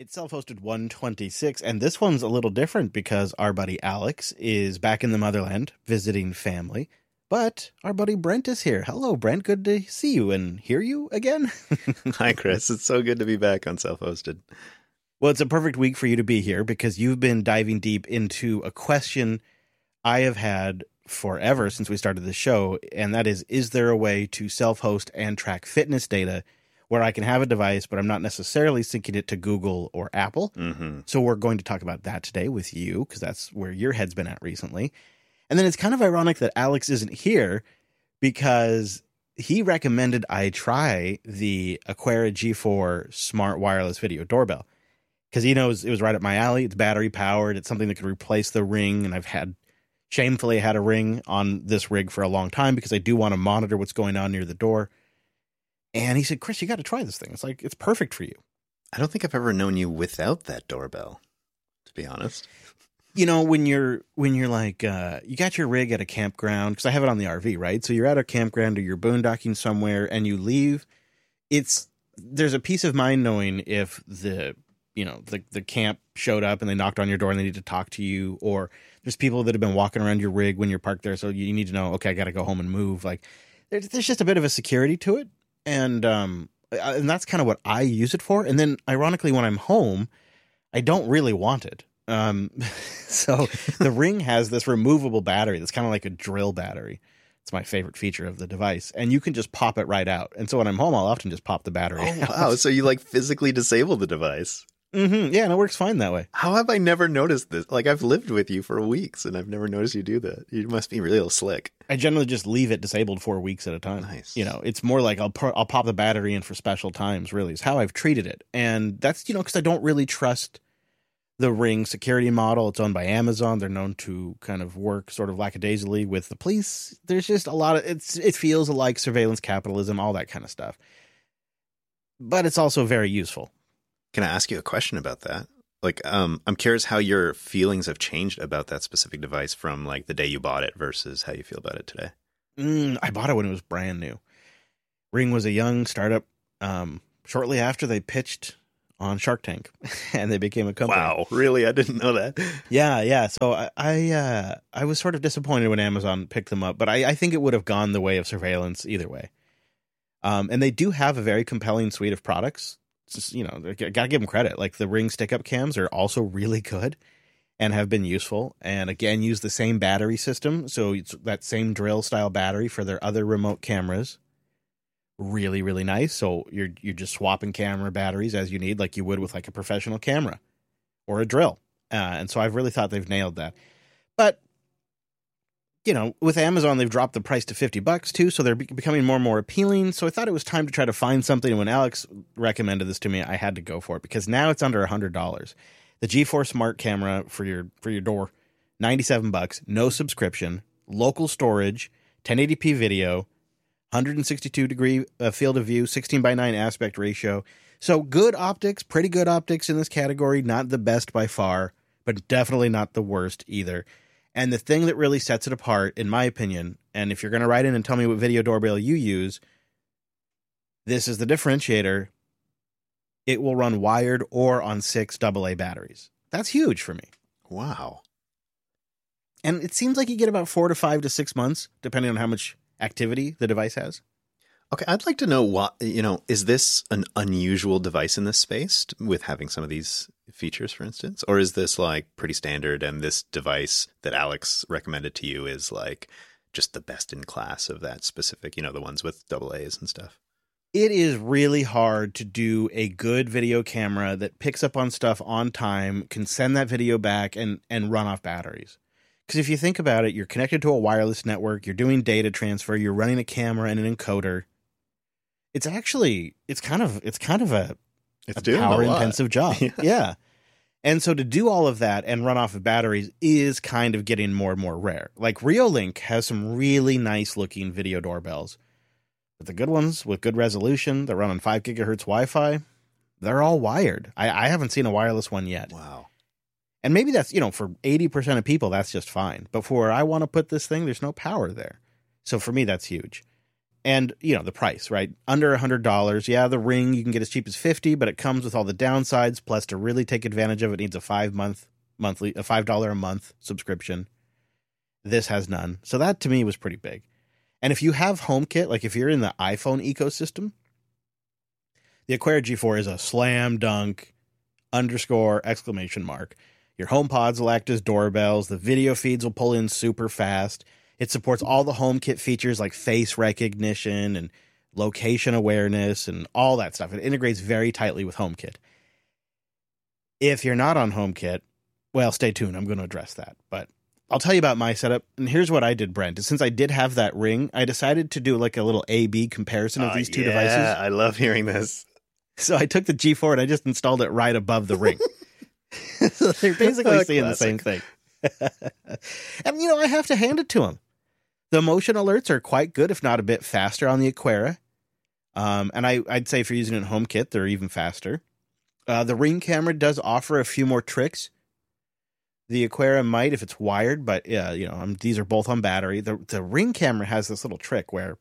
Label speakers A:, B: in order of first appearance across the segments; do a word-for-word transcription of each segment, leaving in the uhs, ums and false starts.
A: It's self-hosted one twenty-six, and this one's a little different because our buddy Alex is back in the motherland visiting family, but our buddy Brent is here. Hello, Brent. Good to see you and hear you again.
B: Hi, Chris. It's so good to be back on Self-Hosted.
A: Well, it's a perfect week for you to be here because you've been diving deep into a question I have had forever since we started the show, and that is, is there a way to self-host and track fitness data where I can have a device, but I'm not necessarily syncing it to Google or Apple?
B: Mm-hmm.
A: So we're going to talk about that today with you, because that's where your head's been at recently. And then it's kind of ironic that Alex isn't here because he recommended I try the Aquera G four smart wireless video doorbell because he knows it was right up my alley. It's battery powered. It's something that could replace the Ring. And I've had, shamefully, had a Ring on this rig for a long time because I do want to monitor what's going on near the door. And he said, Chris, you got to try this thing. It's like, it's perfect for you.
B: I don't think I've ever known you without that doorbell, to be honest.
A: You know, when you're, when you're like, uh, you got your rig at a campground, because I have it on the R V, right? So you're at a campground or you're boondocking somewhere and you leave. It's, there's a peace of mind knowing if the, you know, the, the camp showed up and they knocked on your door and they need to talk to you, or there's people that have been walking around your rig when you're parked there. So you need to know, okay, I got to go home and move. Like, there's, there's just a bit of a security to it. And um, and that's kind of what I use it for. And then, ironically, when I'm home, I don't really want it. Um, so the Ring has this removable battery that's kind of like a drill battery. It's my favorite feature of the device. And you can just pop it right out. And so when I'm home, I'll often just pop the battery
B: oh,
A: out.
B: Wow. So you like physically disable the device?
A: Mm-hmm. Yeah, and it works fine that way.
B: How have I never noticed this? Like, I've lived with you for weeks and I've never noticed you do that. You must be real slick.
A: I generally just leave it disabled for weeks at a time.
B: Nice.
A: You know, it's more like I'll pu- I'll pop the battery in for special times, really, is how I've treated it. And that's, you know, because I don't really trust the Ring security model. It's owned by Amazon. They're known to kind of work sort of lackadaisically with the police. There's just a lot of, it's it feels like surveillance capitalism, all that kind of stuff. But it's also very useful.
B: Can I ask you a question about that? Like, um, I'm curious how your feelings have changed about that specific device from like the day you bought it versus how you feel about it today.
A: Mm, I bought it when it was brand new. Ring was a young startup. Um, shortly after they pitched on Shark Tank, and they became a company.
B: Wow, really? I didn't know that.
A: Yeah, yeah. So I, I, uh, I was sort of disappointed when Amazon picked them up, but I, I think it would have gone the way of surveillance either way. Um, and they do have a very compelling suite of products. Just, you know, gotta give them credit. Like the Ring stick-up cams are also really good and have been useful. And again, use the same battery system. So it's that same drill style battery for their other remote cameras. Really, really nice. So you're you're just swapping camera batteries as you need, like you would with like a professional camera or a drill. Uh, and so I've really thought they've nailed that. But you know, with Amazon, they've dropped the price to fifty bucks too, so they're be- becoming more and more appealing. So I thought it was time to try to find something. And when Alex recommended this to me, I had to go for it because now it's under one hundred dollars. The G four Smart Camera for your for your door, ninety-seven bucks, no subscription, local storage, ten eighty p video, one hundred sixty-two degree uh, field of view, sixteen by nine aspect ratio. So good optics, pretty good optics in this category. Not the best by far, but definitely not the worst either. And the thing that really sets it apart, in my opinion, and if you're going to write in and tell me what video doorbell you use, this is the differentiator. It will run wired or on six double A batteries. That's huge for me.
B: Wow.
A: And it seems like you get about four to five to six months, depending on how much activity the device has.
B: Okay, I'd like to know what, you know, is this an unusual device in this space with having some of these features, for instance? Or is this like pretty standard and this device that Alex recommended to you is like just the best in class of that specific, you know, the ones with double A's and stuff?
A: It is really hard to do a good video camera that picks up on stuff on time, can send that video back and, and run off batteries. Because if you think about it, you're connected to a wireless network, you're doing data transfer, you're running a camera and an encoder. It's actually, it's kind of, it's kind of a,
B: It's
A: a power
B: a
A: intensive job.
B: Yeah.
A: Yeah. And so to do all of that and run off of batteries is kind of getting more and more rare. Like Reolink has some really nice looking video doorbells. But the good ones with good resolution that run on five gigahertz Wi-Fi, they're all wired. I, I haven't seen a wireless one yet.
B: Wow.
A: And maybe that's, you know, for eighty percent of people, that's just fine. But for where I want to put this thing, there's no power there. So for me, that's huge. and, you know, the price, right? Under one hundred dollars. Yeah, the Ring you can get as cheap as fifty dollars, but it comes with all the downsides. Plus, to really take advantage of it, it needs a five month monthly, a five dollars a month subscription. This has none. So that to me was pretty big. And if you have HomeKit, like if you're in the iPhone ecosystem, the Aqara G four is a slam dunk underscore exclamation mark. Your HomePods will act as doorbells. The video feeds will pull in super fast. It supports all the HomeKit features like face recognition and location awareness and all that stuff. It integrates very tightly with HomeKit. If you're not on HomeKit, well, stay tuned. I'm going to address that. But I'll tell you about my setup. And here's what I did, Brent. Since I did have that Ring, I decided to do like a little A B comparison of
B: uh,
A: these two
B: yeah,
A: devices.
B: I love hearing this.
A: So I took the G four and I just installed it right above the Ring. So they're basically
B: Oh,
A: seeing
B: classic.
A: the same thing. And, you know, I have to hand it to them. The motion alerts are quite good, if not a bit faster on the Aqara. Um, and I, I'd say if you're using it in HomeKit, they're even faster. Uh, the Ring camera does offer a few more tricks. The Aqara might if it's wired, but yeah, you know, um, these are both on battery. The the Ring camera has this little trick where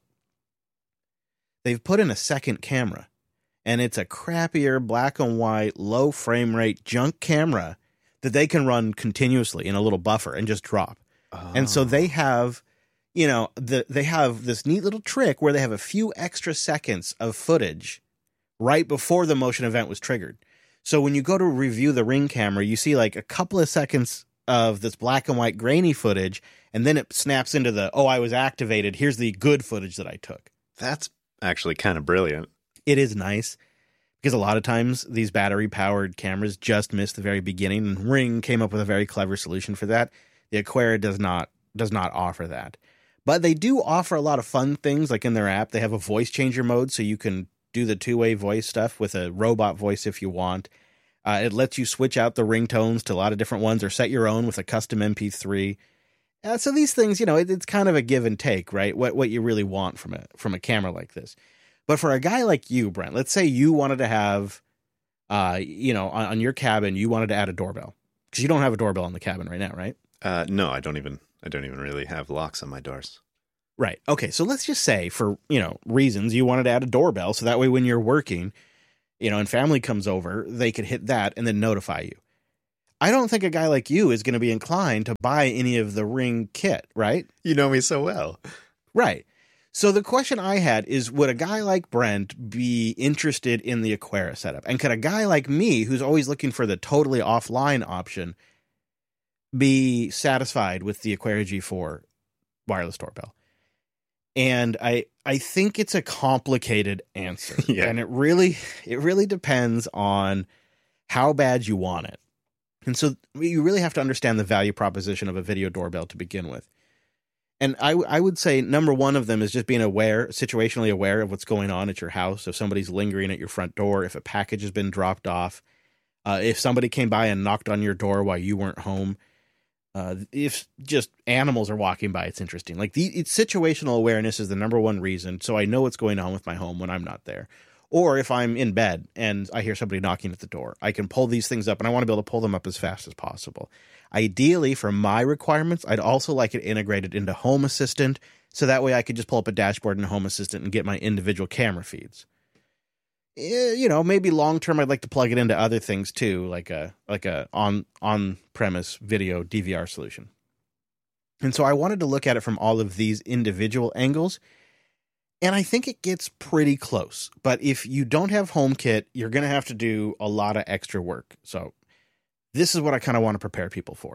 A: they've put in a second camera, and it's a crappier black and white, low frame rate junk camera that they can run continuously in a little buffer and just drop.
B: Oh.
A: And so they have, you know, the they have this neat little trick where they have a few extra seconds of footage right before the motion event was triggered. So when you go to review the Ring camera, you see like a couple of seconds of this black and white grainy footage, and then it snaps into the, oh, I was activated. Here's the good footage that I took.
B: That's actually kind of brilliant.
A: It is nice because a lot of times these battery-powered cameras just miss the very beginning, and Ring came up with a very clever solution for that. The Aqara does not does not offer that. But they do offer a lot of fun things, like in their app. They have a voice changer mode, so you can do the two-way voice stuff with a robot voice if you want. Uh, it lets you switch out the ringtones to a lot of different ones or set your own with a custom M P three. Uh, so these things, you know, it, it's kind of a give and take, right? What what you really want from a, from a camera like this. But for a guy like you, Brent, let's say you wanted to have, uh, you know, on, on your cabin, you wanted to add a doorbell. Because you don't have a doorbell in the cabin right now, right?
B: Uh, no, I don't even. I don't even really have locks on my doors.
A: Right. Okay. So let's just say for, you know, reasons you wanted to add a doorbell. So that way when you're working, you know, and family comes over, they could hit that and then notify you. I don't think a guy like you is going to be inclined to buy any of the Ring kit, right?
B: You know me so well.
A: Right. So the question I had is, would a guy like Brent be interested in the Aqara setup? And could a guy like me, who's always looking for the totally offline option, be satisfied with the Aqara G four wireless doorbell? And I I think it's a complicated answer.
B: Yeah.
A: And it really it really depends on how bad you want it. And so you really have to understand the value proposition of a video doorbell to begin with. And I I would say number one of them is just being aware, situationally aware of what's going on at your house. If somebody's lingering at your front door, if a package has been dropped off, uh, if somebody came by and knocked on your door while you weren't home. Uh, if just animals are walking by, it's interesting. Like the it's situational awareness is the number one reason. So I know what's going on with my home when I'm not there. Or if I'm in bed and I hear somebody knocking at the door, I can pull these things up, and I want to be able to pull them up as fast as possible. Ideally, for my requirements, I'd also like it integrated into Home Assistant. So that way I could just pull up a dashboard in Home Assistant and get my individual camera feeds. You know, maybe long term, I'd like to plug it into other things too, like a like a on on premise video D V R solution. And so I wanted to look at it from all of these individual angles, and I think it gets pretty close. But if you don't have HomeKit, you're going to have to do a lot of extra work. So this is what I kind of want to prepare people for.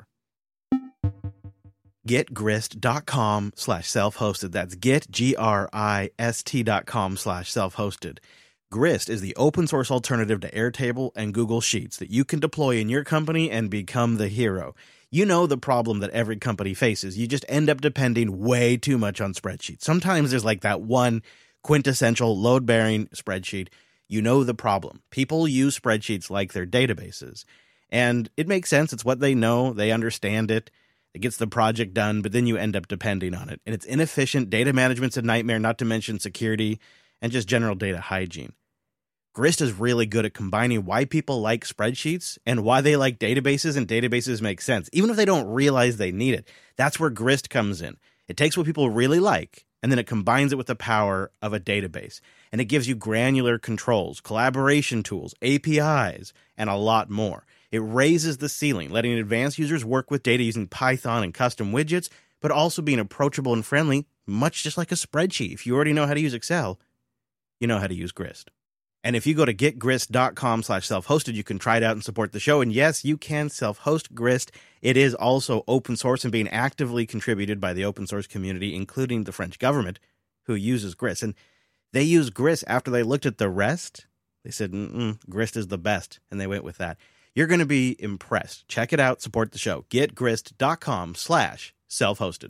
A: getgrist.com slash self-hosted. That's get, G R I S T dot com slash self-hosted. Grist is the open source alternative to Airtable and Google Sheets that you can deploy in your company and become the hero. You know the problem that every company faces. You just end up depending way too much on spreadsheets. Sometimes there's like that one quintessential load-bearing spreadsheet. You know the problem. People use spreadsheets like their databases. And it makes sense. It's what they know. They understand it. It gets the project done, but then you end up depending on it. And it's inefficient. Data management's a nightmare, not to mention security and just general data hygiene. Grist is really good at combining why people like spreadsheets and why they like databases, and databases make sense, even if they don't realize they need it. That's where Grist comes in. It takes what people really like and then it combines it with the power of a database. And it gives you granular controls, collaboration tools, A P Is, and a lot more. It raises the ceiling, letting advanced users work with data using Python and custom widgets, but also being approachable and friendly, much just like a spreadsheet. If you already know how to use Excel, you know how to use Grist. And if you go to getgrist.com slash self-hosted, you can try it out and support the show. And yes, you can self-host Grist. It is also open source and being actively contributed by the open source community, including the French government, who uses Grist. And they use Grist after they looked at the rest. They said, Mm-mm, Grist is the best, and they went with that. You're going to be impressed. Check it out. Support the show. getgrist.com slash self-hosted.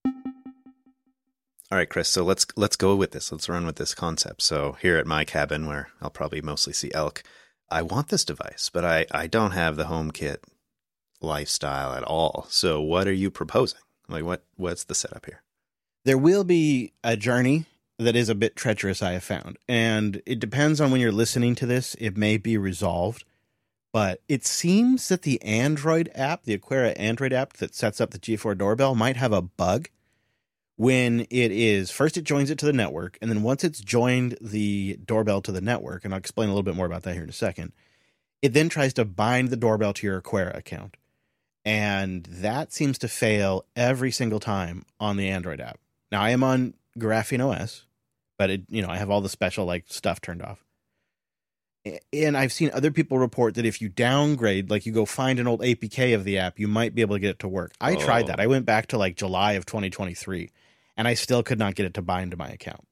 B: All right, Chris, so let's let's go with this. Let's run with this concept. So here at my cabin, where I'll probably mostly see elk, I want this device, but I, I don't have the HomeKit lifestyle at all. So what are you proposing? Like, what what's the setup here?
A: There will be a journey that is a bit treacherous, I have found. And it depends on when you're listening to this. It may be resolved. But it seems that the Android app, the Aqara Android app that sets up the G four doorbell, might have a bug. When it is, first it joins it to the network, and then once it's joined the doorbell to the network, and I'll explain a little bit more about that here in a second, it then tries to bind the doorbell to your Aqara account. And that seems to fail every single time on the Android app. Now, I am on Graphene O S, but it, you know, I have all the special like stuff turned off. And I've seen other people report that if you downgrade, like you go find an old A P K of the app, you might be able to get it to work. I oh. tried that. I went back to like July of twenty twenty-three. And I still could not get it to bind to my account.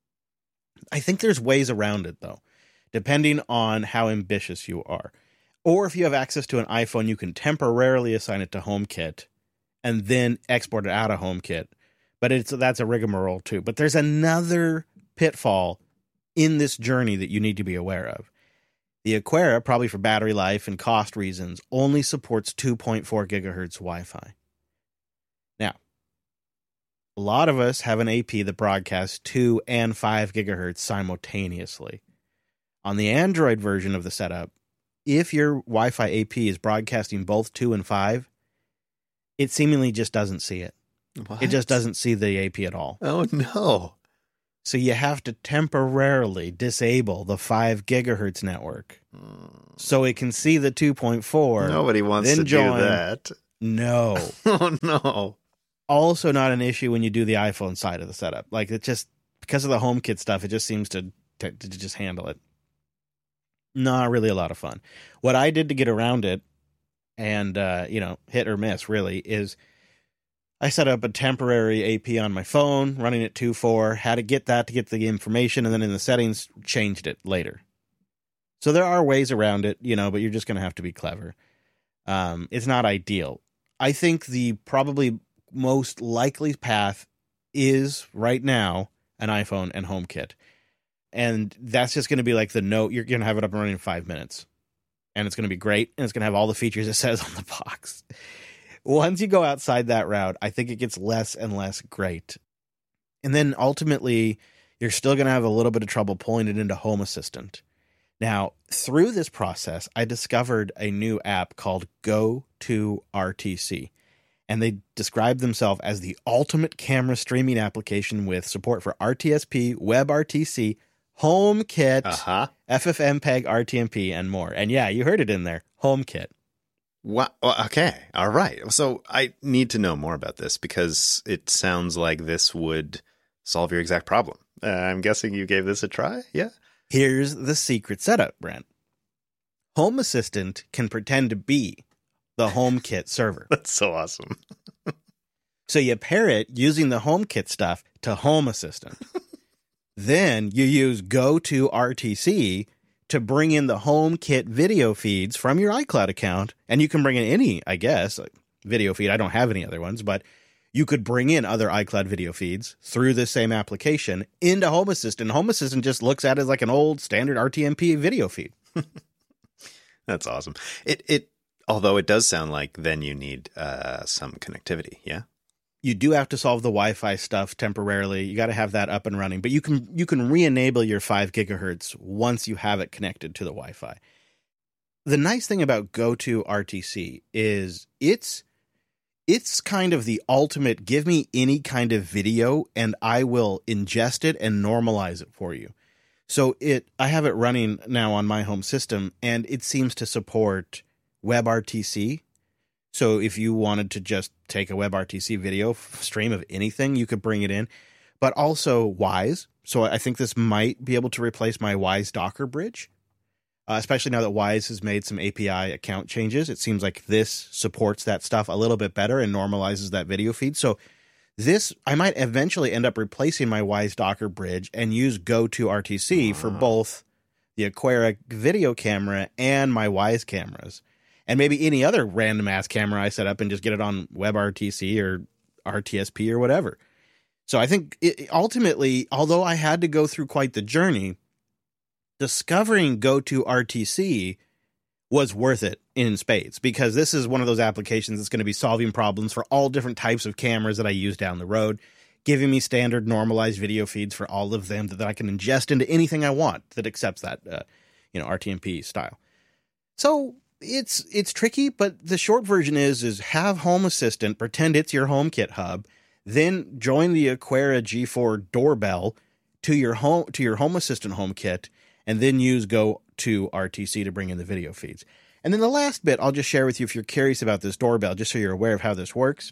A: I think there's ways around it, though, depending on how ambitious you are. Or if you have access to an iPhone, you can temporarily assign it to HomeKit and then export it out of HomeKit. But it's that's a rigmarole, too. But there's another pitfall in this journey that you need to be aware of. The Aqara, probably for battery life and cost reasons, only supports two point four gigahertz Wi-Fi. Now, a lot of us have an A P that broadcasts two and five gigahertz simultaneously. On the Android version of the setup, if your Wi-Fi A P is broadcasting both two and five, it seemingly just doesn't see it.
B: What?
A: It just doesn't see the A P at all.
B: Oh, no.
A: So you have to temporarily disable the five gigahertz network mm. so it can see the two point four.
B: Nobody wants
A: then
B: to
A: join.
B: do that.
A: No.
B: Oh, no.
A: Also not an issue when you do the iPhone side of the setup. Like it just, because of the HomeKit stuff, it just seems to, to, to just handle it. Not really a lot of fun. What I did to get around it and, uh, you know, hit or miss really is I set up a temporary A P on my phone, running at two point four, had to get that to get the information, and then in the settings, changed it later. So there are ways around it, you know, but you're just going to have to be clever. Um, it's not ideal. I think the probably most likely path is right now an iPhone and HomeKit. And that's just going to be like the note. You're going to have it up and running in five minutes. And it's going to be great. And it's going to have all the features it says on the box. Once you go outside that route, I think it gets less and less great. And then ultimately, you're still going to have a little bit of trouble pulling it into Home Assistant. Now, through this process, I discovered a new app called Go to R T C. And they describe themselves as the ultimate camera streaming application with support for R T S P, WebRTC, HomeKit,
B: uh-huh.
A: F F M P E G, R T M P, and more. And yeah, you heard it in there, HomeKit.
B: Wow. Okay. All right. So I need to know more about this because it sounds like this would solve your exact problem. Uh, I'm guessing you gave this a try? Yeah?
A: Here's the secret setup, Brent. Home Assistant can pretend to be the HomeKit server.
B: That's so awesome.
A: So you pair it using the HomeKit stuff to Home Assistant. Then you use Go to R T C to bring in the HomeKit video feeds from your iCloud account. And you can bring in any, I guess, like video feed. I don't have any other ones, but you could bring in other iCloud video feeds through this same application into Home Assistant. Home Assistant just looks at it as like an old standard R T M P video feed.
B: That's awesome. It it although it does sound like then you need uh, some connectivity, yeah?
A: You do have to solve the Wi-Fi stuff temporarily. You got to have that up and running, but you can you can re-enable your five gigahertz once you have it connected to the Wi-Fi. The nice thing about Go to R T C is it's It's kind of the ultimate, give me any kind of video and I will ingest it and normalize it for you. So it, I have it running now on my home system, and it seems to support WebRTC. So if you wanted to just take a WebRTC video stream of anything, you could bring it in, but also Wise. So I think this might be able to replace my Wise Docker bridge, uh, especially now that Wise has made some A P I account changes. It seems like this supports that stuff a little bit better and normalizes that video feed. So this, I might eventually end up replacing my Wise Docker bridge and use GoToRTC for both the Aquera video camera and my Wise cameras. And maybe any other random ass camera I set up and just get it on WebRTC or R T S P or whatever. So I think it, ultimately, although I had to go through quite the journey, discovering GoToRTC was worth it in spades, because this is one of those applications that's going to be solving problems for all different types of cameras that I use down the road, giving me standard normalized video feeds for all of them that, that I can ingest into anything I want that accepts that, uh, you know, R T M P style. So it's it's tricky, but the short version is is have Home Assistant pretend it's your HomeKit hub, then join the Aquera G four doorbell to your home to your Home Assistant HomeKit, and then use GoToRTC to bring in the video feeds. And then the last bit I'll just share with you if you're curious about this doorbell, just so you're aware of how this works.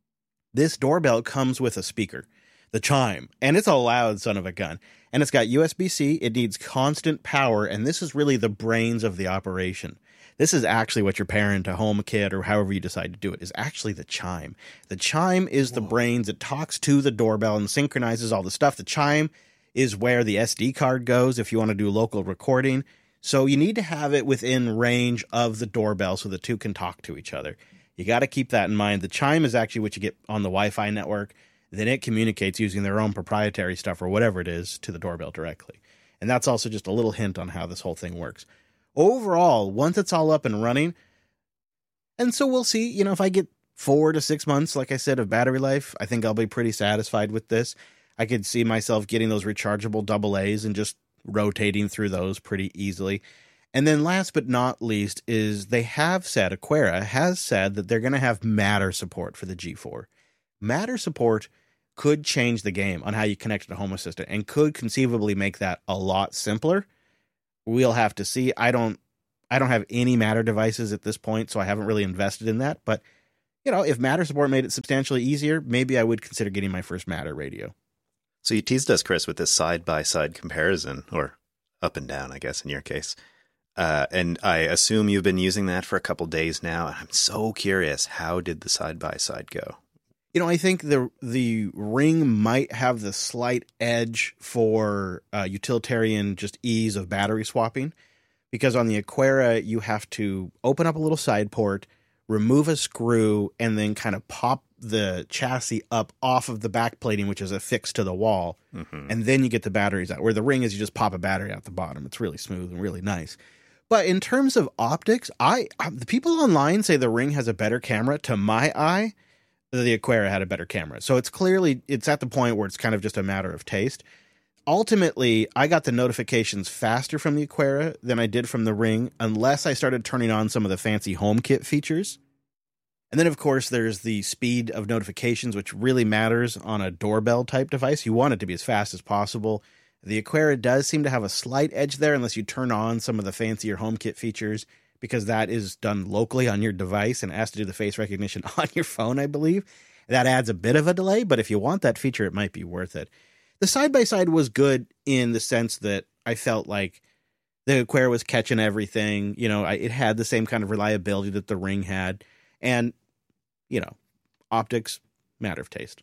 A: This doorbell comes with a speaker, the Chime, and it's a loud son of a gun. And it's got U S B C, it needs constant power, and this is really the brains of the operation. This is actually what you're pairing to HomeKit or however you decide to do it, is actually the Chime. The Chime is the Whoa. brains. It talks to the doorbell and synchronizes all the stuff. The Chime is where the S D card goes if you want to do local recording. So you need to have it within range of the doorbell so the two can talk to each other. You got to keep that in mind. The Chime is actually what you get on the Wi-Fi network. Then it communicates using their own proprietary stuff or whatever it is to the doorbell directly. And that's also just a little hint on how this whole thing works. Overall, once it's all up and running, and so we'll see, you know, if I get four to six months, like I said, of battery life, I think I'll be pretty satisfied with this. I could see myself getting those rechargeable double A's and just rotating through those pretty easily. And then last but not least is they have said, Aquera has said that they're going to have Matter support for the G four. Matter support could change the game on how you connect to Home Assistant and could conceivably make that a lot simpler. We'll have to see. I don't I don't have any Matter devices at this point, so I haven't really invested in that. But, you know, if Matter support made it substantially easier, maybe I would consider getting my first Matter radio.
B: So you teased us, Chris, with this side-by-side comparison, or up and down, I guess, in your case. Uh, and I assume you've been using that for a couple days now. I'm so curious, how did the side-by-side go?
A: You know, I think the the Ring might have the slight edge for uh, utilitarian just ease of battery swapping, because on the Aquera, you have to open up a little side port, remove a screw, and then kind of pop the chassis up off of the back plating, which is affixed to the wall, mm-hmm. and then you get the batteries out. Where the Ring is, you just pop a battery out the bottom. It's really smooth and really nice. But in terms of optics, I, I the people online say the Ring has a better camera. To my eye, the Aquera had a better camera. So it's clearly, it's at the point where it's kind of just a matter of taste. Ultimately, I got the notifications faster from the Aquera than I did from the Ring, unless I started turning on some of the fancy HomeKit features. And then, of course, there's the speed of notifications, which really matters on a doorbell type device. You want it to be as fast as possible. The Aquera does seem to have a slight edge there, unless you turn on some of the fancier HomeKit features, because that is done locally on your device and has to do the face recognition on your phone, I believe. That adds a bit of a delay, but if you want that feature, it might be worth it. The side-by-side was good in the sense that I felt like the Aquera was catching everything. You know, I, it had the same kind of reliability that the Ring had. And, you know, optics, matter of taste.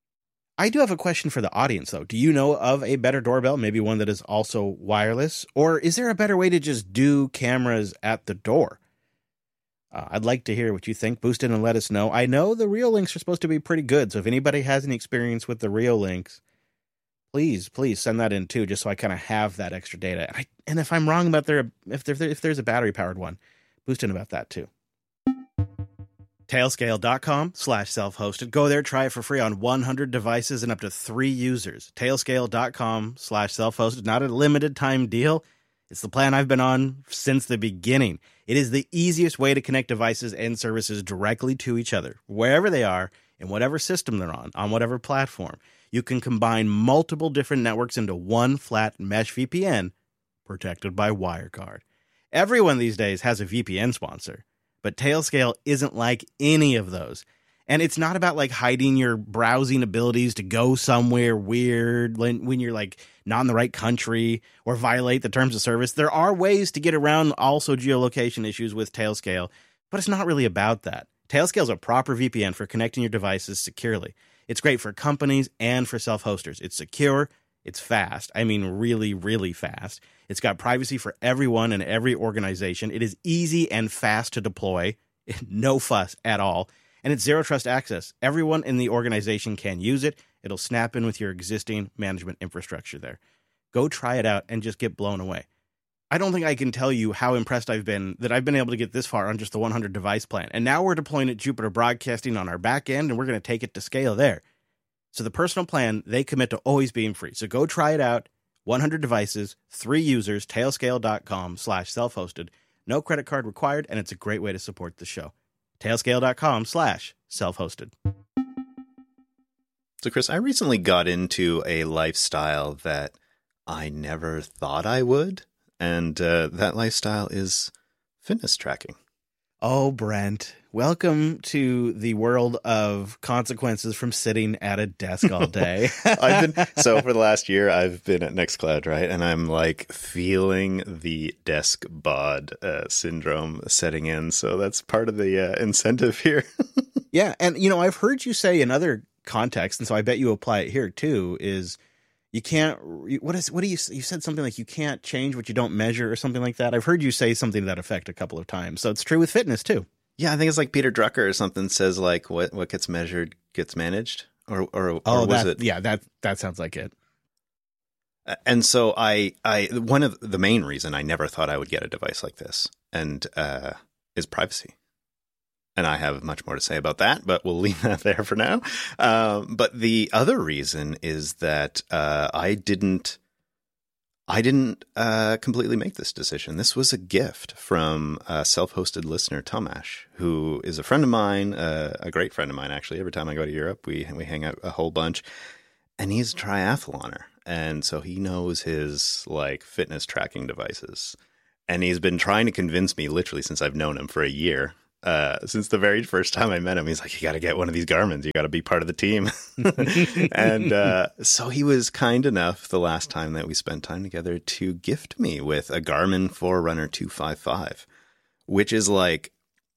A: I do have a question for the audience, though. Do you know of a better doorbell, maybe one that is also wireless? Or is there a better way to just do cameras at the door? Uh, I'd like to hear what you think. Boost in and let us know. I know the Reolinks are supposed to be pretty good, so if anybody has any experience with the Reolinks, please, please send that in too, just so I kind of have that extra data. And, I, and if I'm wrong about there, if, there, if there's a battery-powered one, boost in about that too. Tailscale.com slash self-hosted. Go there, try it for free on one hundred devices and up to three users. Tailscale.com slash self-hosted. Not a limited time deal. It's the plan I've been on since the beginning. It is the easiest way to connect devices and services directly to each other, wherever they are, in whatever system they're on, on whatever platform. You can combine multiple different networks into one flat mesh V P N protected by WireGuard. Everyone these days has a V P N sponsor, but Tailscale isn't like any of those. And it's not about like hiding your browsing abilities to go somewhere weird when, when you're like not in the right country or violate the terms of service. There are ways to get around also geolocation issues with Tailscale, but it's not really about that. Tailscale is a proper V P N for connecting your devices securely. It's great for companies and for self-hosters. It's secure. It's fast. I mean, really, really fast. It's got privacy for everyone and every organization. It is easy and fast to deploy. No fuss at all. And it's zero trust access. Everyone in the organization can use it. It'll snap in with your existing management infrastructure there. Go try it out and just get blown away. I don't think I can tell you how impressed I've been that I've been able to get this far on just the one hundred device plan. And now we're deploying at Jupiter Broadcasting on our back end, and we're going to take it to scale there. So the personal plan, they commit to always being free. So go try it out. one hundred devices, three users, tailscale.com slash self-hosted. No credit card required, and it's a great way to support the show. Tailscale.com slash self-hosted.
B: So, Chris, I recently got into a lifestyle that I never thought I would. And uh, that lifestyle is fitness tracking.
A: Oh, Brent, welcome to the world of consequences from sitting at a desk all day.
B: I've been so for the last year, I've been at Nextcloud, right? And I'm like feeling the desk bod uh, syndrome setting in. So that's part of the uh, incentive here.
A: Yeah. And, you know, I've heard you say in other contexts, and so I bet you apply it here too, is you can't, what is, what do you, you said something like you can't change what you don't measure or something like that. I've heard you say something to that effect a couple of times. So it's true with fitness too.
B: Yeah, I think it's like Peter Drucker or something says like what, what gets measured gets managed or, or, or
A: oh,
B: was
A: that,
B: it?
A: Yeah, that, that sounds like it.
B: And so I, I, one of the main reason I never thought I would get a device like this and uh, is privacy. And I have much more to say about that, but we'll leave that there for now. Um, but the other reason is that uh, I didn't, I didn't uh, completely make this decision. This was a gift from a self-hosted listener, Tomash, who is a friend of mine, uh, a great friend of mine, actually. Every time I go to Europe, we we hang out a whole bunch. And he's a triathloner. And so he knows his like fitness tracking devices. And he's been trying to convince me literally since I've known him for a year. Uh, since the very first time I met him, he's like, you got to get one of these Garmins. You got to be part of the team. And uh, so he was kind enough the last time that we spent time together to gift me with a Garmin Forerunner two fifty-five, which is like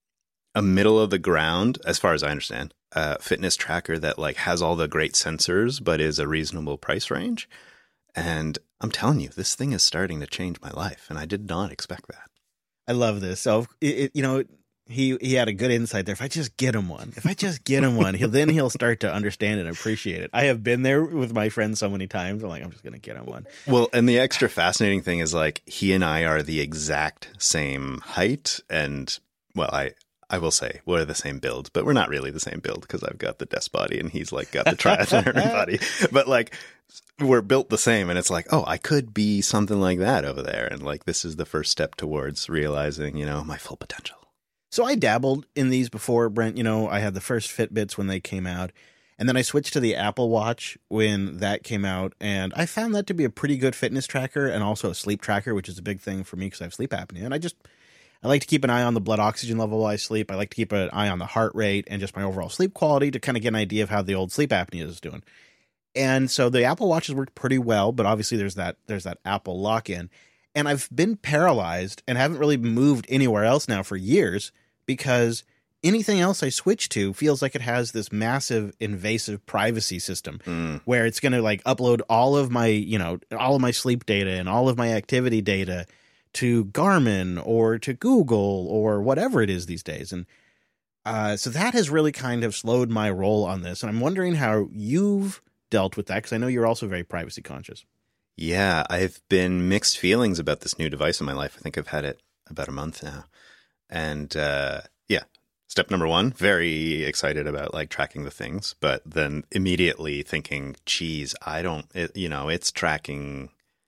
B: a middle of the ground, as far as I understand, uh, fitness tracker that like has all the great sensors, but is a reasonable price range. And I'm telling you, this thing is starting to change my life. And I did not expect that.
A: I love this. So, it, it, you know, He he had a good insight there. If I just get him one, if I just get him one, he'll then he'll start to understand and appreciate it. I have been there with my friends so many times. I'm like, I'm just going to get him one.
B: Well, and the extra fascinating thing is like he and I are the exact same height. And well, I, I will say we're the same build, but we're not really the same build because I've got the desk body and he's like got the triathlon body. But like we're built the same. And it's like, oh, I could be something like that over there. And like this is the first step towards realizing, you know, my full potential.
A: So I dabbled in these before, Brent. You know, I had the first Fitbits when they came out, and then I switched to the Apple Watch when that came out, and I found that to be a pretty good fitness tracker and also a sleep tracker, which is a big thing for me because I have sleep apnea. And I just, I like to keep an eye on the blood oxygen level while I sleep. I like to keep an eye on the heart rate and just my overall sleep quality to kind of get an idea of how the old sleep apnea is doing. And so the Apple Watches worked pretty well, but obviously there's that there's that Apple lock-in. And I've been paralyzed and haven't really moved anywhere else now for years because anything else I switch to feels like it has this massive invasive privacy system mm. where it's going to like upload all of my, you know, all of my sleep data and all of my activity data to Garmin or to Google or whatever it is these days. And uh, so that has really kind of slowed my roll on this. And I'm wondering how you've dealt with that because I know you're also very privacy conscious.
B: Yeah, I've been mixed feelings about this new device in my life. I think I've had it about a month now. And uh, yeah, step number one, very excited about like tracking the things, but then immediately thinking, geez, I don't, it, you know, it's tracking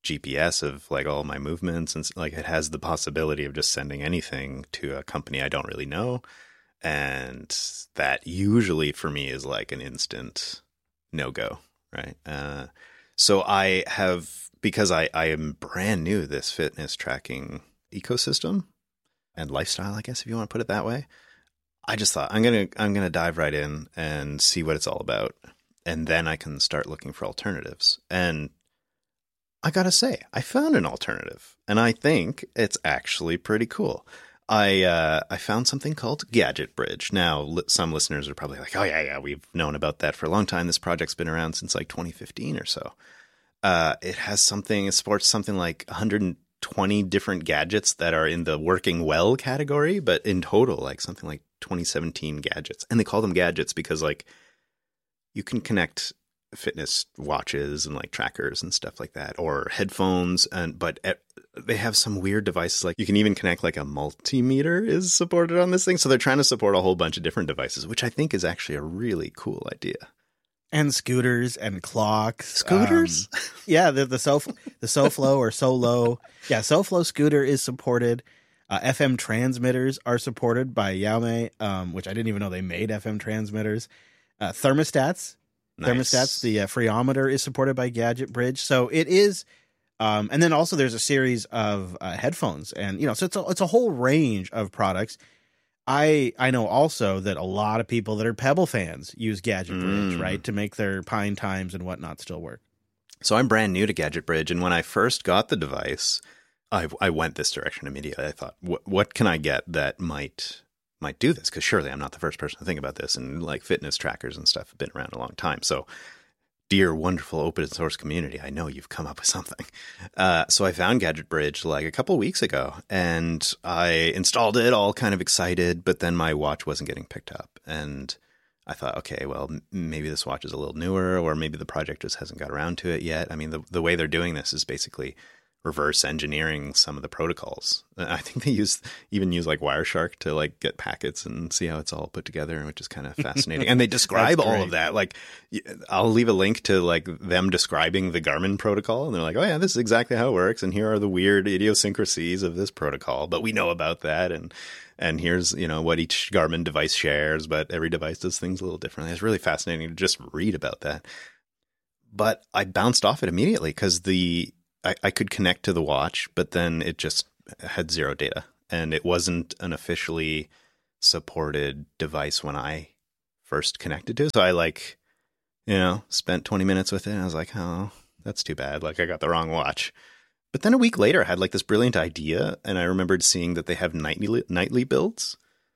B: G P S of like all my movements, and like it has the possibility of just sending anything to a company I don't really know. And that usually for me is like an instant no-go, right? Uh, so I have, because I, I am brand new to this fitness tracking ecosystem and lifestyle, I guess, if you want to put it that way, I just thought I'm going to, I'm going to dive right in and see what it's all about. And then I can start looking for alternatives. And I got to say, I found an alternative, and I think it's actually pretty cool. I uh, I found something called Gadget Bridge. Now, li- some listeners are probably like, oh, yeah, yeah, we've known about that for a long time. This project's been around since like twenty fifteen or so. Uh, it has something, it supports something like one hundred twenty different gadgets that are in the working well category, but in total, like something like twenty seventeen gadgets. And they call them gadgets because like you can connect fitness watches and like trackers and stuff like that, or headphones, and but at, they have some weird devices. Like you can even connect like a multimeter is supported on this thing. So they're trying to support a whole bunch of different devices, which I think is actually a really cool idea.
A: And scooters and clocks.
B: Scooters?
A: Um, yeah, the the Sof the SoFlo or Solo. Yeah, SoFlo scooter is supported. Uh, F M transmitters are supported by Xiaomi, um, which I didn't even know they made F M transmitters. Uh, thermostats.
B: Nice.
A: Thermostats, the uh, Freometer is supported by Gadget Bridge. So it is, um, and then also there's a series of uh, headphones, and you know, so it's a, it's a whole range of products. I I know also that a lot of people that are Pebble fans use Gadget Bridge,
B: Mm.
A: right, to make their Pine Times and whatnot still work.
B: So I'm brand new to Gadget Bridge, and when I first got the device, I I went this direction immediately. I thought, what what can I get that might might do this? Because surely I'm not the first person to think about this, and like fitness trackers and stuff have been around a long time. So, dear wonderful open source community, I know you've come up with something. Uh, so I found Gadget Bridge like a couple weeks ago, and I installed it, all kind of excited. But then my watch wasn't getting picked up, and I thought, okay, well, m- maybe this watch is a little newer, or maybe the project just hasn't got around to it yet. I mean, the the way they're doing this is basically reverse engineering some of the protocols. I think they use even use like Wireshark to like get packets and see how it's all put together, which is kind of fascinating. And they describe all of that. Like I'll leave a link to like them describing the Garmin protocol, and they're like, oh yeah, this is exactly how it works, and here are the weird idiosyncrasies of this protocol, but we know about that, and and here's, you know, what each Garmin device shares, but every device does things a little differently. It's really fascinating to just read about that. But I bounced off it immediately because the I, I could connect to the watch, but then it just had zero data, and it wasn't an officially supported device when I first connected to it. So I like, you know, spent twenty minutes with it, and I was like, oh, that's too bad. Like I got the wrong watch. But then a week later, I had like this brilliant idea, and I remembered seeing that they have nightly nightly builds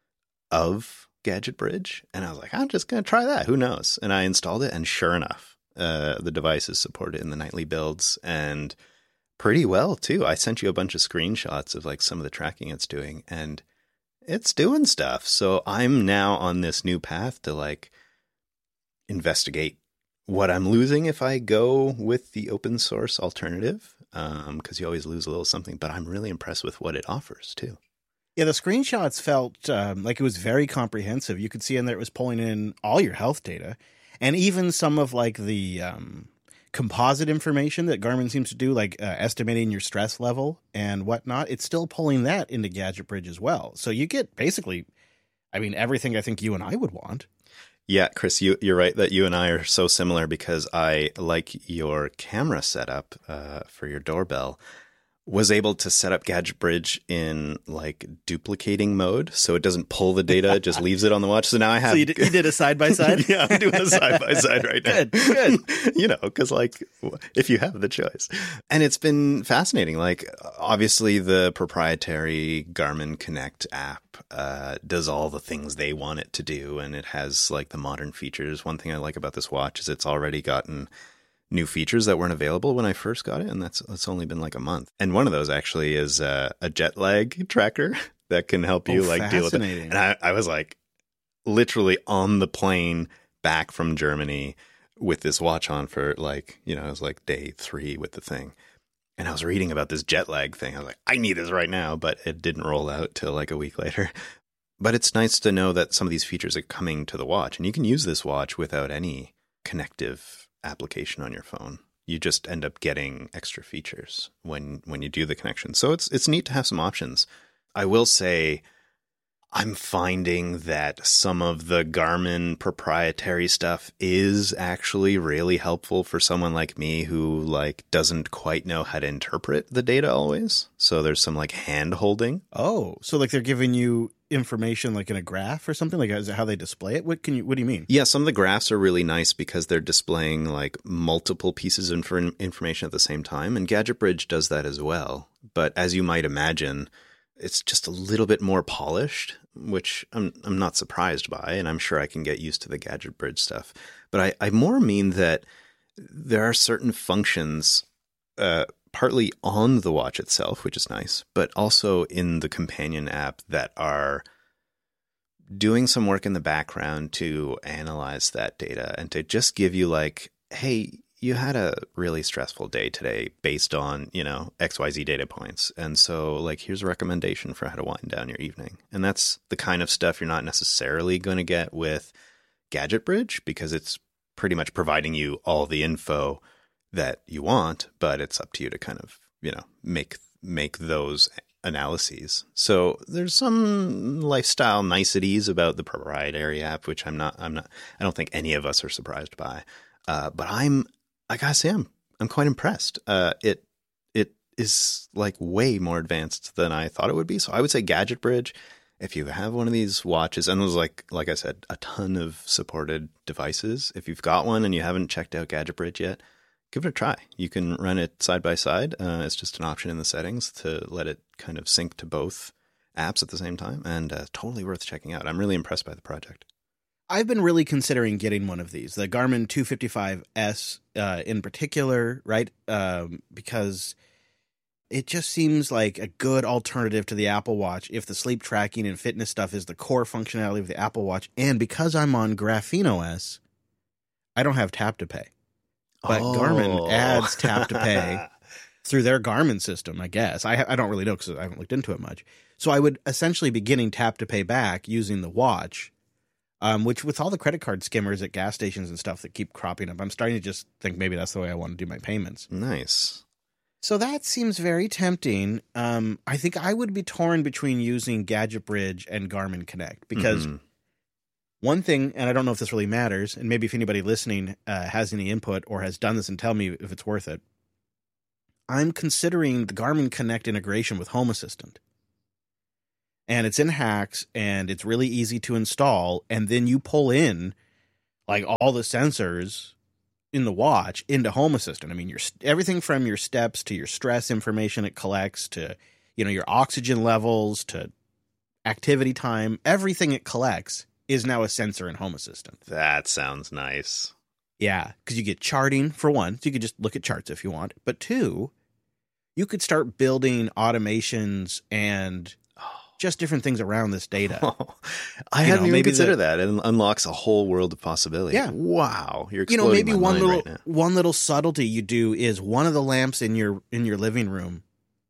B: of Gadget Bridge, and I was like, I'm just going to try that. Who knows? And I installed it, and sure enough, uh, the device is supported in the nightly builds, and pretty well too. I sent you a bunch of screenshots of like some of the tracking it's doing, and it's doing stuff. So I'm now on this new path to like investigate what I'm losing if I go with the open source alternative, um, because you always lose a little something, but I'm really impressed with what it offers too.
A: Yeah, the screenshots felt um, like it was very comprehensive. You could see in there it was pulling in all your health data, and even some of like the um, composite information that Garmin seems to do, like uh, estimating your stress level and whatnot. It's still pulling that into Gadget Bridge as well. So you get basically, I mean, everything I think you and I would want.
B: Yeah, Chris, you, you're right that you and I are so similar, because I like your camera setup uh, for your doorbell. Was able to set up Gadget Bridge in like duplicating mode, so it doesn't pull the data, it just leaves it on the watch. So now I have.
A: So you did, you did a side by side.
B: Yeah, I'm doing a side by side right now.
A: Good, good.
B: You know, because like if you have the choice, and it's been fascinating. Like obviously the proprietary Garmin Connect app uh, does all the things they want it to do, and it has like the modern features. One thing I like about this watch is it's already gotten new features that weren't available when I first got it, and that's it's only been like a month. And one of those actually is uh, a jet lag tracker that can help you
A: Oh,
B: like deal with it. And I, I was like literally on the plane back from Germany with this watch on for like, you know, it was like day three with the thing. And I was reading about this jet lag thing. I was like, I need this right now, but it didn't roll out till like a week later. But it's nice to know that some of these features are coming to the watch, and you can use this watch without any connective application on your phone. you just end up getting extra features when when you do the connection. So it's it's neat to have some options. I will say I'm finding that some of the Garmin proprietary stuff is actually really helpful for someone like me who like doesn't quite know how to interpret the data always. So there's some like hand holding.
A: Oh, so like they're giving you information like in a graph or something? Like is it how they display it? What can you what do you mean?
B: Yeah, some of the graphs are really nice because they're displaying like multiple pieces of inf- information at the same time, and Gadget Bridge does that as well. But as you might imagine, it's just a little bit more polished, which I'm I'm not surprised by, and I'm sure I can get used to the Gadget Bridge stuff. But I, I more mean that there are certain functions, uh, partly on the watch itself, which is nice, but also in the companion app that are doing some work in the background to analyze that data and to just give you like, hey, you had a really stressful day today based on, you know, X Y Z data points. And so like, here's a recommendation for how to wind down your evening. And that's the kind of stuff you're not necessarily going to get with Gadget Bridge because it's pretty much providing you all the info that you want, but it's up to you to kind of, you know, make, make those analyses. So there's some lifestyle niceties about the proprietary app, which I'm not, I'm not, I don't think any of us are surprised by. Uh, but I'm, I gotta say, I'm I'm quite impressed. Uh, it it is like way more advanced than I thought it would be. So I would say Gadget Bridge, if you have one of these watches, and there's like like I said, a ton of supported devices. If you've got one and you haven't checked out Gadget Bridge yet, give it a try. You can run it side by side. Uh, it's just an option in the settings to let it kind of sync to both apps at the same time, and uh, totally worth checking out. I'm really impressed by the project.
A: I've been really considering getting one of these, the Garmin two fifty-five S uh, in particular, right? Um, because it just seems like a good alternative to the Apple Watch if the sleep tracking and fitness stuff is the core functionality of the Apple Watch. And because I'm on Graphene O S, I don't have tap to pay. But
B: oh.
A: Garmin adds tap to pay through their Garmin system, I guess. I, I don't really know because I haven't looked into it much. So I would essentially be getting tap to pay back using the watch. Um, which with all the credit card skimmers at gas stations and stuff that keep cropping up, I'm starting to just think maybe that's the way I want to do my payments.
B: Nice.
A: So that seems very tempting. Um, I think I would be torn between using Gadget Bridge and Garmin Connect because mm-hmm. one thing, and I don't know if this really matters, and maybe if anybody listening uh, has any input or has done this and tell me if it's worth it, I'm considering the Garmin Connect integration with Home Assistant. And it's in Hacks, and it's really easy to install. And then you pull in like all the sensors in the watch into Home Assistant. I mean, your everything from your steps to your stress information it collects to, you know, your oxygen levels to activity time. Everything it collects is now a sensor in Home Assistant.
B: That sounds nice.
A: Yeah, because you get charting for one. So you could just look at charts if you want. But two, you could start building automations and just different things around this data.
B: Oh, I you hadn't know, even considered the, that. It unlocks a whole world of possibility.
A: Yeah.
B: Wow. You're
A: you know, maybe
B: my
A: one
B: mind
A: little
B: right now.
A: one little subtlety you do is one of the lamps in your in your living room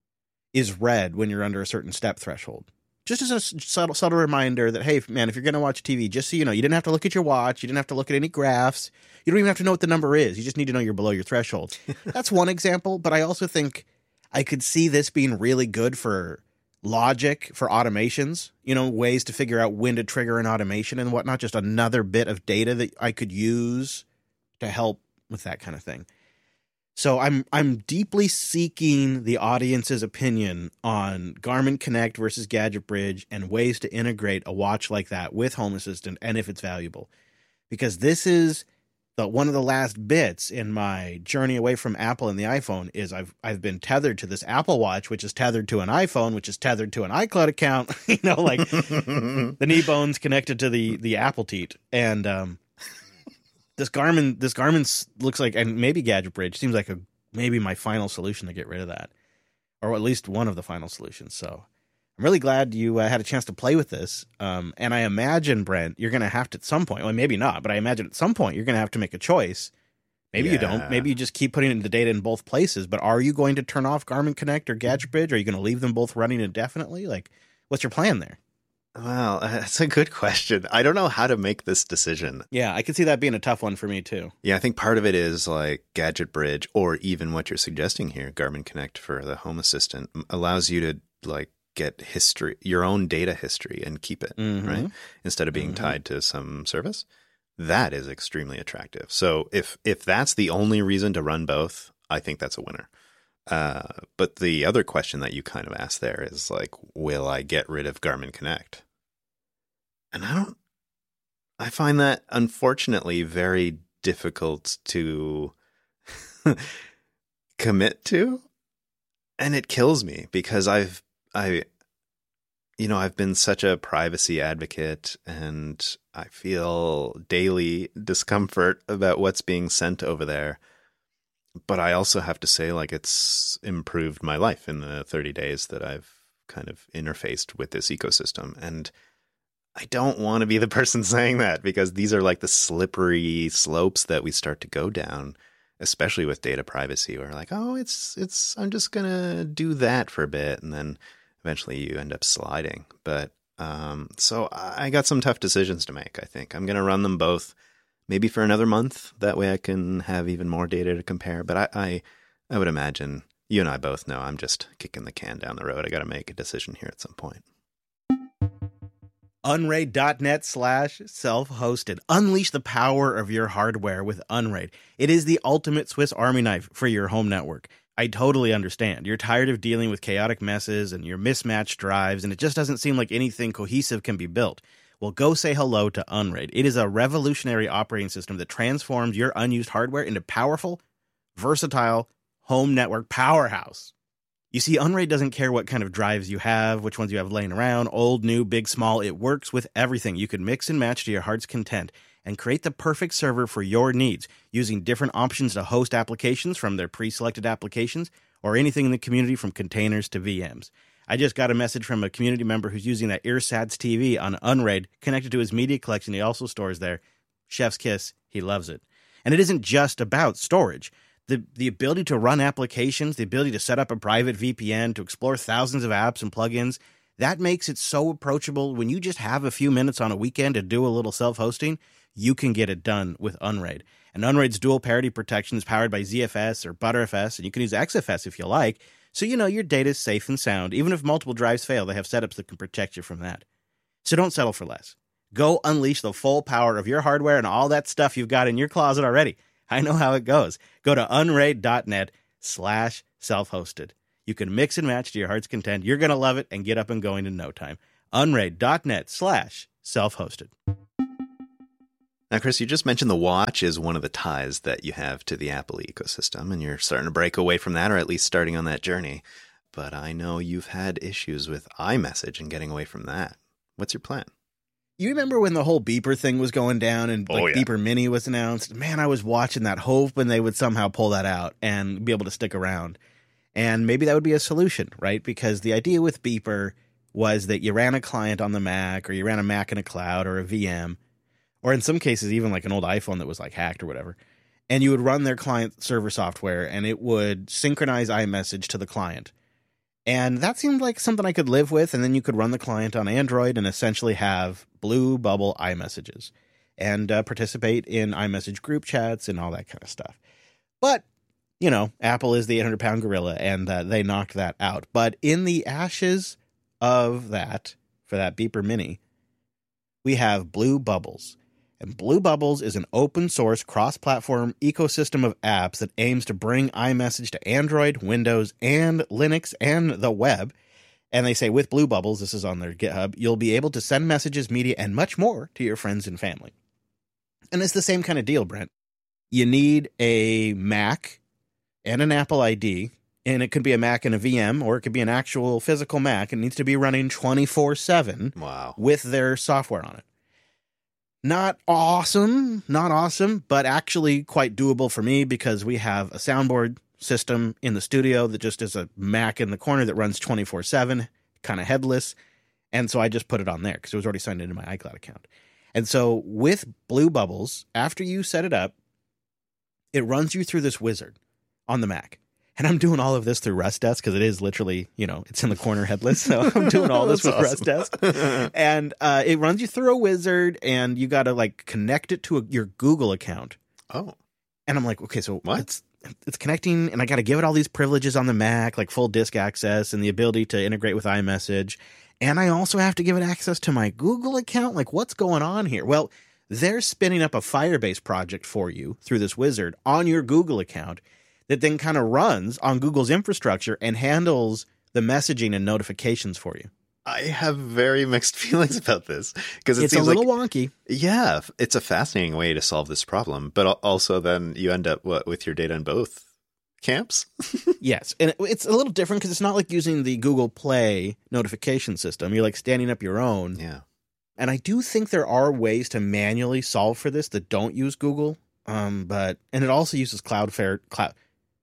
A: is red when you're under a certain step threshold. Just as a subtle subtle reminder that, hey, man, if you're going to watch T V, just so you know, you didn't have to look at your watch. You didn't have to look at any graphs. You don't even have to know what the number is. You just need to know you're below your threshold. That's one example. But I also think I could see this being really good for logic for automations, you know, ways to figure out when to trigger an automation and whatnot, just another bit of data that I could use to help with that kind of thing. So I'm I'm deeply seeking the audience's opinion on Garmin Connect versus Gadget Bridge and ways to integrate a watch like that with Home Assistant and if it's valuable. Because this is the one of the last bits in my journey away from Apple and the iPhone is I've I've been tethered to this Apple Watch, which is tethered to an iPhone, which is tethered to an iCloud account. you know, like the knee bones connected to the the Apple teat. And um, this Garmin this Garmin looks like, and maybe Gadget Bridge seems like a maybe my final solution to get rid of that, or at least one of the final solutions. So I'm really glad you uh, had a chance to play with this. Um, and I imagine, Brent, you're going to have to at some point, well, maybe not, but I imagine at some point you're going to have to make a choice. Maybe yeah. you don't. Maybe you just keep putting the data in both places. But are you going to turn off Garmin Connect or Gadget Bridge? Are you going to leave them both running indefinitely? Like, what's your plan there?
B: Well, that's a good question. I don't know how to make this decision.
A: Yeah, I can see that being a tough one for me too.
B: Yeah, I think part of it is like Gadget Bridge, or even what you're suggesting here, Garmin Connect for the Home Assistant, allows you to like get history, your own data history, and keep it,
A: Mm-hmm.
B: right? Instead of being
A: Mm-hmm.
B: tied to some service. That is extremely attractive. So if if that's the only reason to run both, I think that's a winner. Uh, but the other question that you kind of asked there is like, will I get rid of Garmin Connect? And I don't, I find that unfortunately very difficult to commit to. And it kills me because I've, I, you know, I've been such a privacy advocate, and I feel daily discomfort about what's being sent over there. But I also have to say, like, it's improved my life in the thirty days that I've kind of interfaced with this ecosystem. And I don't want to be the person saying that, because these are like the slippery slopes that we start to go down, especially with data privacy. We're like, oh, it's, it's, I'm just going to do that for a bit. And then eventually you end up sliding. But um, so I got some tough decisions to make, I think. I'm going to run them both. Maybe for another month. That way I can have even more data to compare. But I, I, I would imagine you and I both know I'm just kicking the can down the road. I got to make a decision here at some point.
A: Unraid.net slash self-hosted. Unleash the power of your hardware with Unraid. It is the ultimate Swiss Army knife for your home network. I totally understand. You're tired of dealing with chaotic messes and your mismatched drives, and it just doesn't seem like anything cohesive can be built. Well, go say hello to Unraid. It is a revolutionary operating system that transforms your unused hardware into powerful, versatile home network powerhouse. You see, Unraid doesn't care what kind of drives you have, which ones you have laying around, old, new, big, small. It works with everything. You can mix and match to your heart's content and create the perfect server for your needs using different options to host applications from their pre-selected applications or anything in the community from containers to V Ms. I just got a message from a community member who's using that Earsats T V on Unraid connected to his media collection he also stores there. Chef's kiss. He loves it. And it isn't just about storage. The, the ability to run applications, the ability to set up a private V P N, to explore thousands of apps and plugins, that makes it so approachable. When you just have a few minutes on a weekend to do a little self-hosting, you can get it done with Unraid. And Unraid's dual parity protection is powered by Z F S or ButterFS, and you can use X F S if you like. So you know your data is safe and sound. Even if multiple drives fail, they have setups that can protect you from that. So don't settle for less. Go unleash the full power of your hardware and all that stuff you've got in your closet already. I know how it goes. Go to unraid.net slash self-hosted. You can mix and match to your heart's content. You're going to love it and get up and going in no time. Unraid.net slash self-hosted.
B: Now, Chris, you just mentioned the watch is one of the ties that you have to the Apple ecosystem, and you're starting to break away from that, or at least starting on that journey. But I know you've had issues with iMessage and getting away from that. What's your plan?
A: You remember when the whole beeper thing was going down and like
B: Oh, yeah.
A: Beeper Mini was announced? Man, I was watching that, hoping they would somehow pull that out and be able to stick around. And maybe that would be a solution, right? Because the idea with Beeper was that you ran a client on the Mac, or you ran a Mac in a cloud or a V M, or in some cases even like an old iPhone that was like hacked or whatever. And you would run their client server software and it would synchronize iMessage to the client. And that seemed like something I could live with. And then you could run the client on Android and essentially have Blue Bubble iMessages and uh, participate in iMessage group chats and all that kind of stuff. But, you know, Apple is the eight hundred pound gorilla, and uh, they knocked that out. But in the ashes of that, for that Beeper Mini, we have Blue Bubbles. And Blue Bubbles is an open source cross-platform ecosystem of apps that aims to bring iMessage to Android, Windows, and Linux and the web. And they say with Blue Bubbles, this is on their GitHub, you'll be able to send messages, media, and much more to your friends and family. And it's the same kind of deal, Brent. You need a Mac and an Apple I D, and it could be a Mac and a V M, or it could be an actual physical Mac. It needs to be running twenty-four seven
B: Wow.
A: with their software on it. Not awesome, not awesome, but actually quite doable for me because we have a soundboard system in the studio that just is a Mac in the corner that runs twenty-four seven, kind of headless. And so I just put it on there because it was already signed into my iCloud account. And so with Blue Bubbles, after you set it up, it runs you through this wizard on the Mac. And I'm doing all of this through RustDesk because it is literally, you know, it's in the corner headless. So I'm doing all this with
B: awesome.
A: RustDesk. And uh, it runs you through a wizard, and you got to like connect it to a, your Google account.
B: Oh.
A: And I'm like, okay, so
B: What?
A: it's it's connecting, and I got to give it all these privileges on the Mac, like full disk access and the ability to integrate with iMessage. And I also have to give it access to my Google account. Like, what's going on here? Well, they're spinning up a Firebase project for you through this wizard on your Google account that then kind of runs on Google's infrastructure and handles the messaging and notifications for you.
B: I have very mixed feelings about this because it
A: It's a
B: seems
A: little
B: like,
A: wonky.
B: yeah, it's a fascinating way to solve this problem. But al- also then you end up what, with your data in both camps?
A: Yes. And it, it's a little different because it's not like using the Google Play notification system. You're like standing up your own.
B: Yeah.
A: And I do think there are ways to manually solve for this that don't use Google. Um, but and it also uses Cloudflare cloud,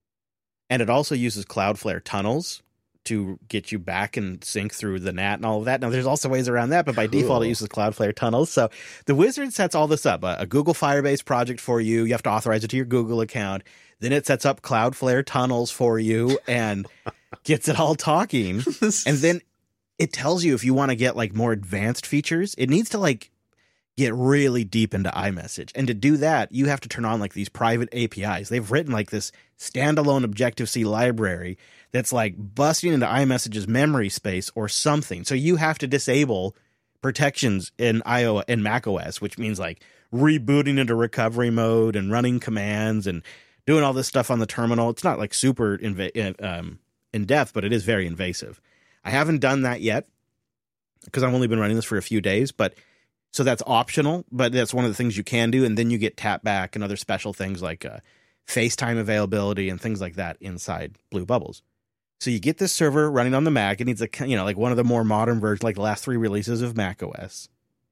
A: and it also uses Cloudflare tunnels to get you back and sync through the N A T and all of that. Now, there's also ways around that, but by
B: Cool.
A: default, it uses Cloudflare tunnels. So the wizard sets all this up, a, a Google Firebase project for you. You have to authorize it to your Google account. Then it sets up Cloudflare tunnels for you and gets it all talking. And then it tells you if you want to get like more advanced features. It needs to like get really deep into iMessage. And to do that, you have to turn on like these private A P Is. They've written like this standalone Objective-C library that's like busting into iMessage's memory space or something. So you have to disable protections in iOS and macOS, which means like rebooting into recovery mode and running commands and doing all this stuff on the terminal. It's not like super inv- um, in depth, but it is very invasive. I haven't done that yet because I've only been running this for a few days, but so that's optional, but that's one of the things you can do. And then you get tap back and other special things like uh, FaceTime availability and things like that inside Blue Bubbles. So you get this server running on the Mac. It needs a, you know, like one of the more modern versions, like the last three releases of macOS.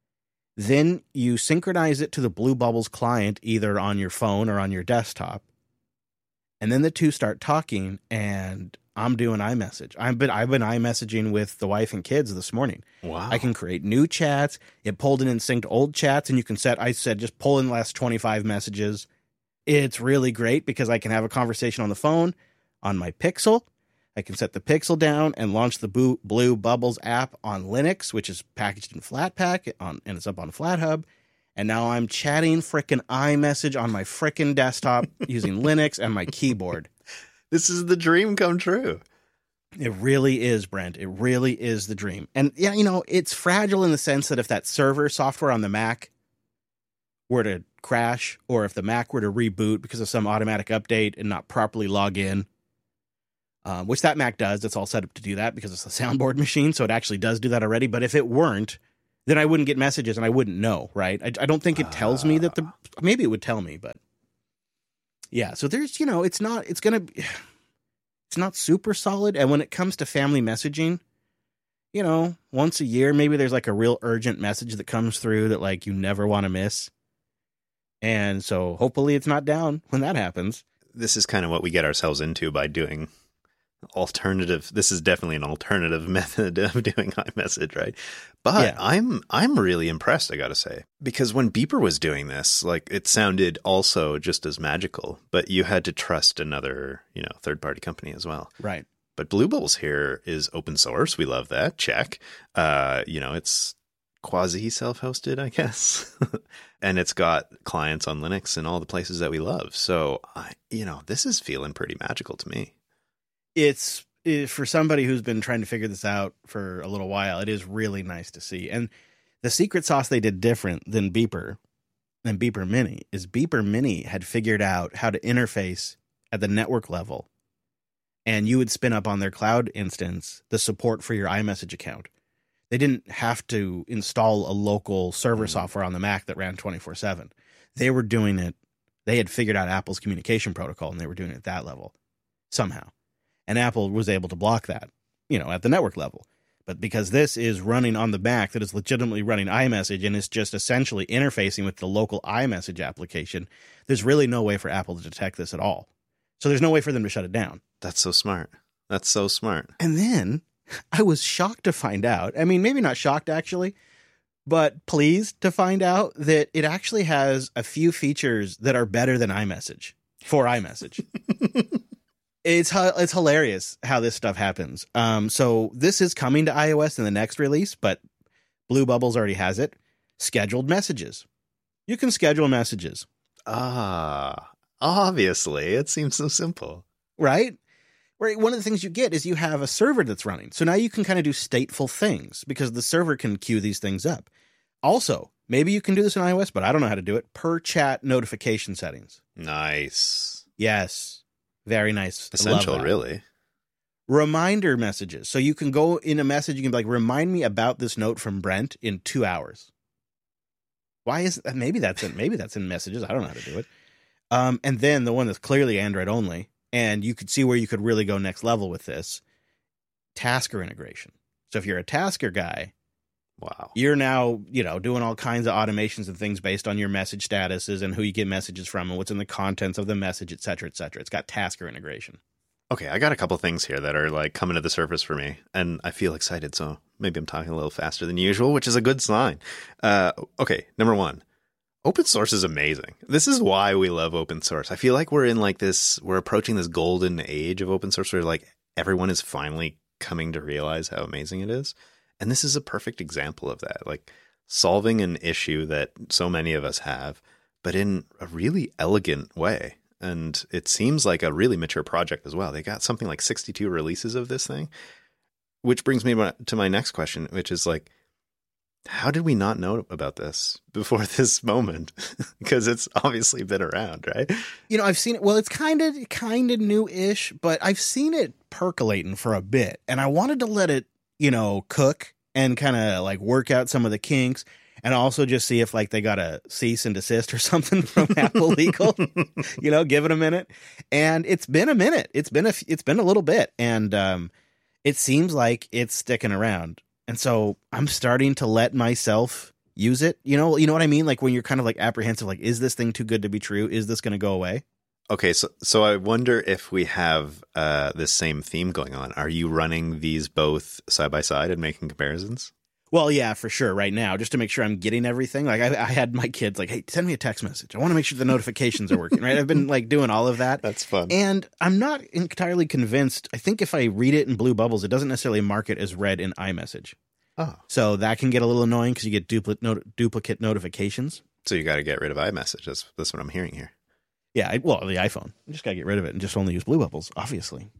A: Then you synchronize it to the Blue Bubbles client, either on your phone or on your desktop. And then the two start talking, and I'm doing iMessage. I've been I've been iMessaging with the wife and kids this morning.
B: Wow.
A: I can create new chats. It pulled in and synced old chats, and you can set, I said, just pull in the last twenty-five messages. It's really great because I can have a conversation on the phone, on my Pixel. I can set the Pixel down and launch the Blue Bubbles app on Linux, which is packaged in Flatpak, on, and it's up on FlatHub. And now I'm chatting frickin' iMessage on my frickin' desktop using Linux and my keyboard.
B: This is the dream come true.
A: It really is, Brent. It really is the dream. And yeah, you know, it's fragile in the sense that if that server software on the Mac were to crash, or if the Mac were to reboot because of some automatic update and not properly log in, um, which that Mac does, it's all set up to do that because it's a soundboard machine, so it actually does do that already. But if it weren't, then I wouldn't get messages and I wouldn't know, right? I, I don't think it tells me that the, maybe it would tell me, but yeah. So there's, you know, it's not, it's going to be, it's not super solid. And when it comes to family messaging, you know, once a year, maybe there's like a real urgent message that comes through that like you never want to miss. And so hopefully it's not down when that happens.
B: This is kind of what we get ourselves into by doing alternative. This is definitely an alternative method of doing iMessage, right? But
A: Yeah.
B: I'm I'm really impressed, I gotta say, because when Beeper was doing this, like it sounded also just as magical, but you had to trust another, you know, third party company as well.
A: Right.
B: But Blue Bubbles here is open source. We love that. Check. Uh, you know, it's quasi self-hosted, I guess. And it's got clients on Linux and all the places that we love. So, I, you know, this is feeling pretty magical to me.
A: It's it, for somebody who's been trying to figure this out for a little while, it is really nice to see. And the secret sauce they did different than Beeper, than Beeper Mini, is Beeper Mini had figured out how to interface at the network level. And you would spin up on their cloud instance the support for your iMessage account. They didn't have to install a local server
B: Mm.
A: software on the Mac that ran twenty-four seven. They were doing it. They had figured out Apple's communication protocol, and they were doing it at that level somehow. And Apple was able to block that, you know, at the network level. But because this is running on the Mac that is legitimately running iMessage and is just essentially interfacing with the local iMessage application, there's really no way for Apple to detect this at all. So there's no way for them to shut it down.
B: That's so smart. That's so smart.
A: And then I was shocked to find out, I mean, maybe not shocked actually, but pleased to find out that it actually has a few features that are better than iMessage for iMessage. It's it's hilarious how this stuff happens. Um, so this is coming to iOS in the next release, but Blue Bubbles already has it. Scheduled messages. You can schedule messages.
B: Ah, obviously. It seems so simple.
A: Right? Right. One of the things you get is you have a server that's running. So now you can kind of do stateful things because the server can queue these things up. Also, maybe you can do this in iOS, but I don't know how to do it. Per chat notification settings.
B: Nice.
A: Yes. Very nice.
B: Essential, really.
A: Reminder messages. So you can go in a message, you can be like, remind me about this note from Brent in two hours. Why is that? Maybe that's in, maybe that's in messages. I don't know how to do it. Um, and then the one that's clearly Android only, and you could see where you could really go next level with this, Tasker integration. So if you're a Tasker guy,
B: wow,
A: you're now, you know, doing all kinds of automations and things based on your message statuses and who you get messages from and what's in the contents of the message, et cetera, et cetera. It's got Tasker integration.
B: Okay, I got a couple things here that are like coming to the surface for me, and I feel excited, so maybe I'm talking a little faster than usual, which is a good sign. Uh, okay, number one, open source is amazing. This is why we love open source. I feel like we're in like this, we're approaching this golden age of open source where like everyone is finally coming to realize how amazing it is. And this is a perfect example of that, like solving an issue that so many of us have, but in a really elegant way. And it seems like a really mature project as well. They got something like sixty-two releases of this thing, which brings me to my next question, which is like, how did we not know about this before this moment? Because it's obviously been around, right?
A: You know, I've seen it. Well, it's kind of kind of new-ish, but I've seen it percolating for a bit. And I wanted to let it, you know, cook and kind of like work out some of the kinks. And also just see if like they got a cease and desist or something from Apple Legal, you know, give it a minute. And it's been a minute. It's been a, it's been a little bit. And um, it seems like it's sticking around. And so I'm starting to let myself use it. You know, you know what I mean? Like when you're kind of like apprehensive, like, is this thing too good to be true? Is this going to go away?
B: Okay. So, so I wonder if we have uh, this same theme going on. Are you running these both side by side and making comparisons?
A: Well, yeah, for sure. Right now, just to make sure I'm getting everything. Like I, I had my kids like, hey, send me a text message. I want to make sure the notifications are working. Right. I've been like doing all of that.
B: That's fun.
A: And I'm not entirely convinced. I think if I read it in Blue Bubbles, it doesn't necessarily mark it as read in iMessage.
B: Oh,
A: so that can get a little annoying because you get duplicate not- duplicate notifications.
B: So you got to get rid of iMessage. That's that's what I'm hearing here.
A: Yeah. I, well, the iPhone. You just got to get rid of it and just only use Blue Bubbles, obviously.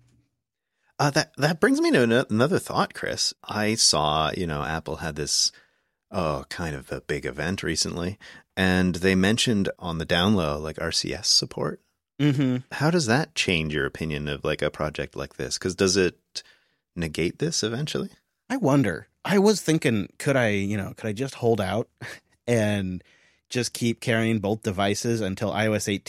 B: Uh, that that brings me to an- another thought, Chris. I saw, you know, Apple had this. Oh, kind of a big event recently. And they mentioned on the down low, like R C S support.
A: Mm-hmm.
B: How does that change your opinion of like a project like this? Because does it negate this eventually?
A: I wonder. I was thinking, could I, you know, could I just hold out and just keep carrying both devices until iOS eighteen